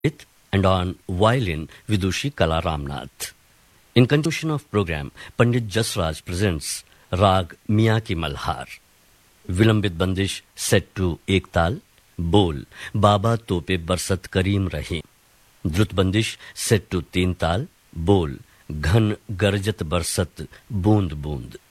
and on violin Vidushi Kala Ramnath. In conclusion of program, Pandit Jasraj presents Rag Mia Ki Malhar. विलंबित बंदिश set to एक ताल, बोल बाबा तोपे बरसत करीम रहे. द्रुत बंदिश सेट टू तीन ताल, बोल घन गरजत बरसत बूंद बूंद.